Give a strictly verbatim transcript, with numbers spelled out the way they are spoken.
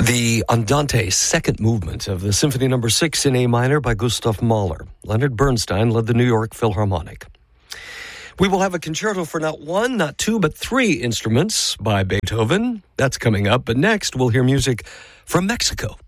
The Andante second movement of the Symphony Number six in A minor by Gustav Mahler. Leonard Bernstein led the New York Philharmonic. We will have a concerto for not one, not two, but three instruments by Beethoven. That's coming up. But next, we'll hear music from Mexico.